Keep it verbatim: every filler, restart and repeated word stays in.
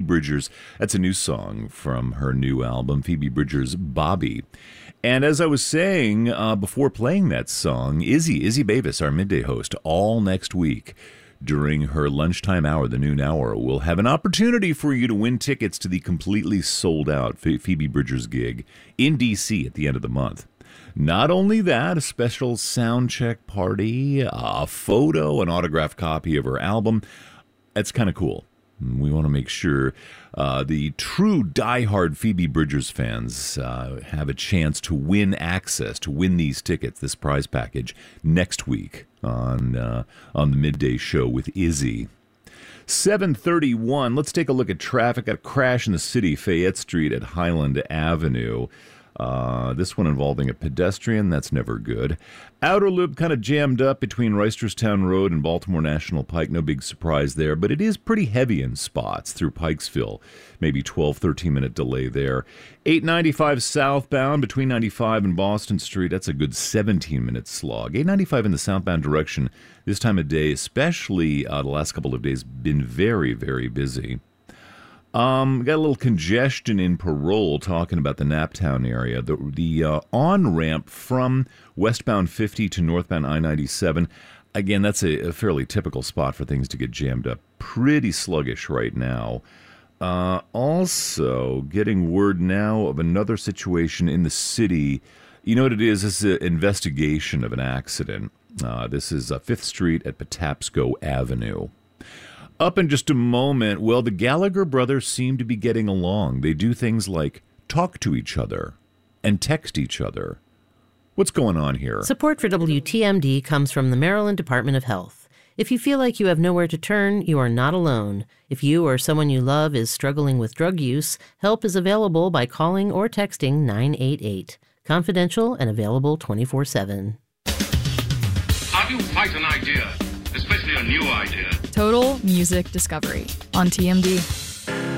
Bridgers. That's a new song from her new album, Phoebe Bridgers' Bobby. And as I was saying uh, before playing that song, Izzy, Izzy Bavis, our midday host, all next week during her lunchtime hour, the noon hour, will have an opportunity for you to win tickets to the completely sold-out Phoebe Bridgers gig in D C at the end of the month. Not only that, a special sound check party, a photo, an autographed copy of her album. That's kind of cool. We want to make sure uh, the true diehard Phoebe Bridgers fans uh, have a chance to win access, to win these tickets, this prize package, next week on uh, on the midday show with Izzy. seven thirty-one, let's take a look at traffic. Got a crash in the city, Fayette Street at Highland Avenue. Uh, this one involving a pedestrian. That's never good. Outer loop kind of jammed up between Reisterstown Road and Baltimore National Pike. No big surprise there, but it is pretty heavy in spots through Pikesville. Maybe twelve, thirteen minute delay there. eight ninety-five southbound between ninety-five and Boston Street. That's a good seventeen minute slog. eight ninety-five in the southbound direction this time of day, especially uh, the last couple of days, been very, very busy. Um, got a little congestion in Parole, talking about the Naptown area. The, the uh, on-ramp from westbound fifty to northbound I ninety-seven, again, that's a, a fairly typical spot for things to get jammed up. Pretty sluggish right now. Uh, also, getting word now of another situation in the city. You know what it is? This is an investigation of an accident. Uh, this is uh, fifth Street at Patapsco Avenue. Up in just a moment, well, the Gallagher brothers seem to be getting along. They do things like talk to each other and text each other. What's going on here? Support for W T M D comes from the Maryland Department of Health. If you feel like you have nowhere to turn, you are not alone. If you or someone you love is struggling with drug use, help is available by calling or texting nine eight eight. Confidential and available twenty-four seven. How do you fight an idea, especially a new idea? Total Music Discovery on T M D.